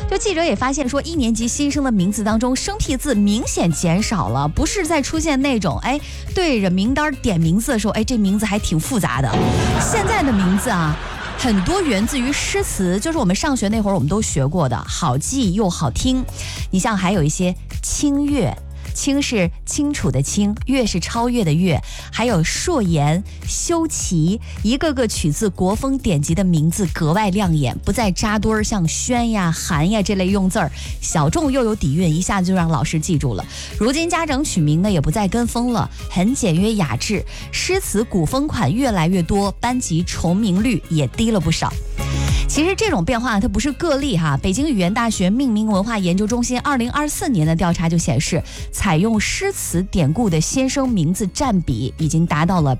就记者也发现说，1年级新生的名字当中生僻字明显减少了，不是在出现那种对着名单点名字的时候，这名字还挺复杂的。现在的名字啊，很多源自于诗词，就是我们上学那会儿我们都学过的，好记又好听。你像还有一些清越，清是清楚的清，越是超越的越，还有硕言、修齐，一个个取自国风典籍的名字格外亮眼，不再扎堆儿，像轩呀、韩呀这类用字儿，小众又有底蕴，一下子就让老师记住了。如今家长取名呢也不再跟风了，很简约雅致，诗词古风款越来越多，班级重名率也低了不少。其实这种变化它不是个例哈，北京语言大学命名文化研究中心2024年的调查就显示，采用诗词典故的新生名字占比已经达到了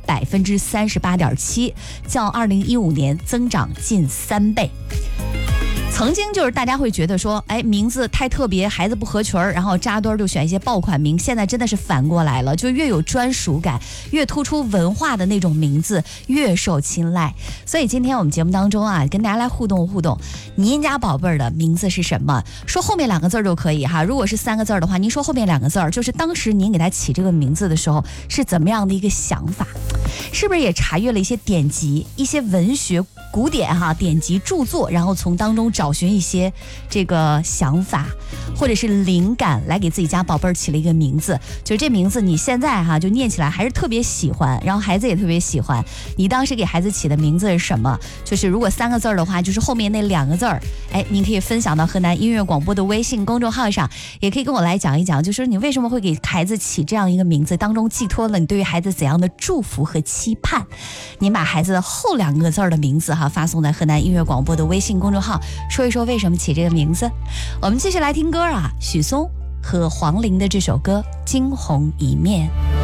38.7%，较2015年增长近3倍。曾经就是大家会觉得说，名字太特别，孩子不合群儿，然后扎堆儿就选一些爆款名。现在真的是反过来了，就越有专属感，越突出文化的那种名字越受青睐。所以今天我们节目当中啊，跟大家来互动，您家宝贝儿的名字是什么？说后面2个字就可以哈。如果是3个字的话，您说后面2个字，就是当时您给他起这个名字的时候是怎么样的一个想法？是不是也查阅了一些典籍、一些文学古典典籍著作，然后从当中找寻一些这个想法或者是灵感，来给自己家宝贝儿起了一个名字。就是这名字你现在就念起来还是特别喜欢，然后孩子也特别喜欢。你当时给孩子起的名字是什么？就是如果3个字的话，就是后面那2个字，您可以分享到河南音乐广播的微信公众号上，也可以跟我来讲一讲，就是你为什么会给孩子起这样一个名字，当中寄托了你对于孩子怎样的祝福和期盼。您把孩子的后2个字的名字发送在河南音乐广播的微信公众号，说一说为什么起这个名字。我们继续来听歌许嵩和黄龄的这首歌《惊鸿一面》。